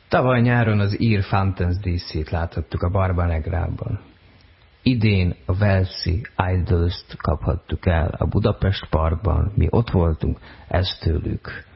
Tavaly nyáron az ír Fountains díszét láthattuk a Barba Negrában. Idén a walesi Idols-t kaphattuk el a Budapest Parkban. Mi ott voltunk, ez tőlük